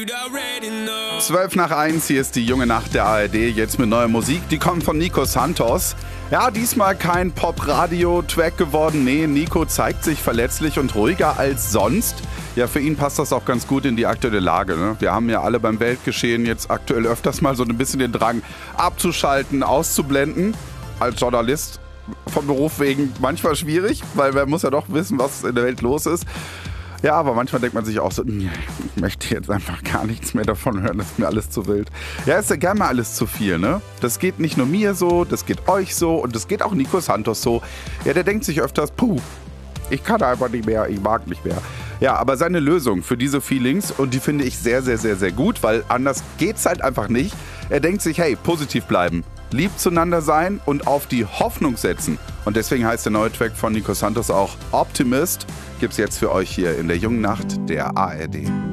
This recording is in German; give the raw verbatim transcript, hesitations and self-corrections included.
zwölf nach eins, hier ist die junge Nacht der A R D, jetzt mit neuer Musik, die kommt von Nico Santos. Ja, diesmal kein Pop-Radio-Track geworden, nee, Nico zeigt sich verletzlich und ruhiger als sonst. Ja, für ihn passt das auch ganz gut in die aktuelle Lage, ne? Wir haben ja alle beim Weltgeschehen jetzt aktuell öfters mal so ein bisschen den Drang abzuschalten, auszublenden. Als Journalist vom Beruf wegen manchmal schwierig, weil man muss ja doch wissen, was in der Welt los ist. Ja, aber manchmal denkt man sich auch so, ich möchte jetzt einfach gar nichts mehr davon hören, das ist mir alles zu wild. Ja, ist ja gerne mal alles zu viel, ne? Das geht nicht nur mir so, das geht euch so und das geht auch Nico Santos so. Ja, der denkt sich öfters, puh, ich kann einfach nicht mehr, ich mag nicht mehr. Ja, aber seine Lösung für diese Feelings, und die finde ich sehr, sehr, sehr, sehr gut, weil anders geht's halt einfach nicht. Er denkt sich, hey, positiv bleiben, lieb zueinander sein und auf die Hoffnung setzen. Und deswegen heißt der neue Track von Nico Santos auch Optimist. Gibt's jetzt für euch hier in der jungen Nacht der A R D.